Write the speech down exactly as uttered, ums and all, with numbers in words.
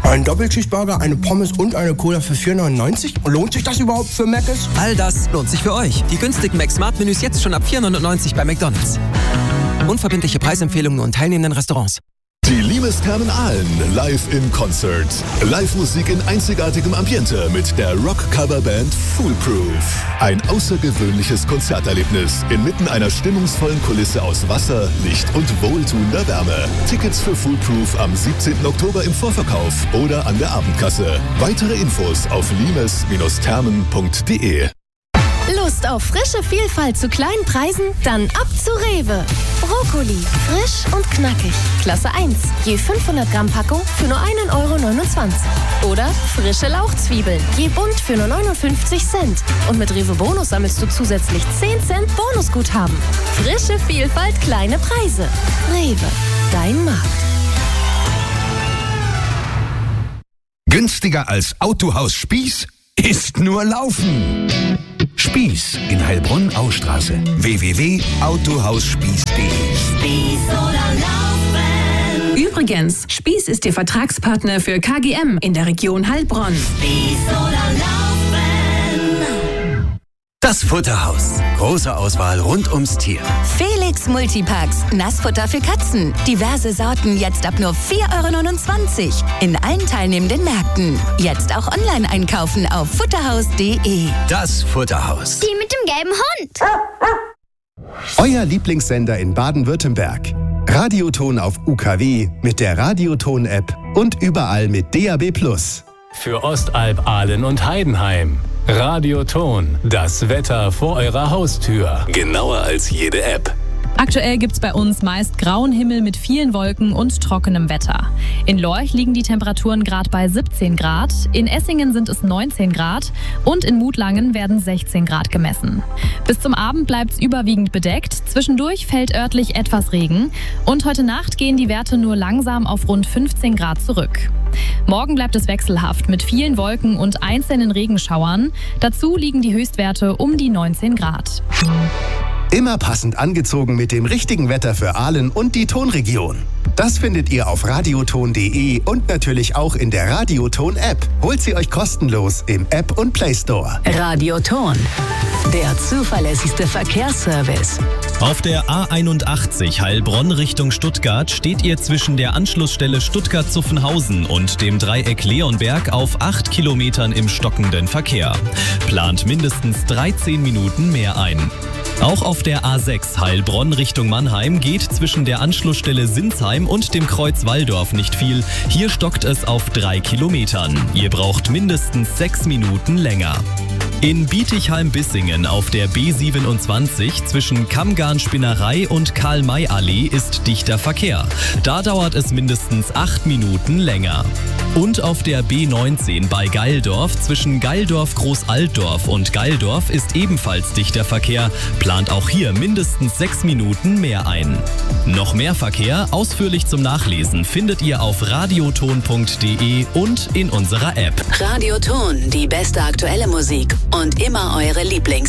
Ein Doppelcheeseburger, eine Pommes und eine Cola für vier neunundneunzig? Lohnt sich das überhaupt für Mc's? All das lohnt sich für euch. Die günstigen Mac-Smart-Menüs jetzt schon ab vier neunundneunzig bei McDonald's. Unverbindliche Preisempfehlungen nur in teilnehmenden Restaurants. Die Limes Thermen Aalen live in Concert. Live-Musik in einzigartigem Ambiente mit der Rock-Cover-Band Foolproof. Ein außergewöhnliches Konzerterlebnis inmitten einer stimmungsvollen Kulisse aus Wasser, Licht und wohltuender Wärme. Tickets für Foolproof am siebzehnten Oktober im Vorverkauf oder an der Abendkasse. Weitere Infos auf limes Thermen punkt de. Lust auf frische Vielfalt zu kleinen Preisen? Dann ab zu Rewe. Brokkoli, frisch und knackig. Klasse eins, je fünfhundert Gramm Packung für nur einen Euro neunundzwanzig. Oder frische Lauchzwiebeln, je bunt für nur neunundfünfzig Cent. Und mit Rewe Bonus sammelst du zusätzlich zehn Cent Bonusguthaben. Frische Vielfalt, kleine Preise. Rewe, dein Markt. Günstiger als Autohaus Spieß ist nur Laufen. Spieß in Heilbronn-Austraße. w w w punkt autohausspieß punkt de. Spieß oder Laufen. Übrigens, Spieß ist Ihr Vertragspartner für K G M in der Region Heilbronn. Spieß oder Laufen. Das Futterhaus. Große Auswahl rund ums Tier. Felix Multipacks. Nassfutter für Katzen. Diverse Sorten jetzt ab nur vier Euro neunundzwanzig. In allen teilnehmenden Märkten. Jetzt auch online einkaufen auf futterhaus punkt de. Das Futterhaus. Die mit dem gelben Hund. Euer Lieblingssender in Baden-Württemberg. Radioton auf U K W mit der Radioton-App und überall mit D A B plus. Für Ostalb, Aalen und Heidenheim. Radioton, das Wetter vor eurer Haustür. Genauer als jede App. Aktuell gibt's bei uns meist grauen Himmel mit vielen Wolken und trockenem Wetter. In Lorch liegen die Temperaturen gerade bei siebzehn Grad, in Essingen sind es neunzehn Grad und in Mutlangen werden sechzehn Grad gemessen. Bis zum Abend bleibt's überwiegend bedeckt, zwischendurch fällt örtlich etwas Regen und heute Nacht gehen die Werte nur langsam auf rund fünfzehn Grad zurück. Morgen bleibt es wechselhaft mit vielen Wolken und einzelnen Regenschauern. Dazu liegen die Höchstwerte um die neunzehn Grad. Immer passend angezogen mit dem richtigen Wetter für Aalen und die Tonregion. Das findet ihr auf radioton punkt de und natürlich auch in der Radioton-App. Holt sie euch kostenlos im App- und Play-Store. Radioton, der zuverlässigste Verkehrsservice. Auf der A einundachtzig Heilbronn Richtung Stuttgart steht ihr zwischen der Anschlussstelle Stuttgart-Zuffenhausen und dem Dreieck Leonberg auf acht Kilometern im stockenden Verkehr. Plant mindestens dreizehn Minuten mehr ein. Auch auf der A sechs Heilbronn Richtung Mannheim geht zwischen der Anschlussstelle Sinsheim und dem Kreuz Walldorf nicht viel. Hier stockt es auf drei Kilometern. Ihr braucht mindestens sechs Minuten länger. In Bietigheim-Bissingen auf der B siebenundzwanzig zwischen Kammgarn-Spinnerei und Karl-May-Allee ist dichter Verkehr. Da dauert es mindestens acht Minuten länger. Und auf der B neunzehn bei Geildorf zwischen Geildorf-Großaltdorf und Geildorf ist ebenfalls dichter Verkehr. Plant auch hier mindestens sechs Minuten mehr ein. Noch mehr Verkehr, ausführlich zum Nachlesen, findet ihr auf radioton punkt de und in unserer App. Radioton, die beste aktuelle Musik und immer eure Lieblings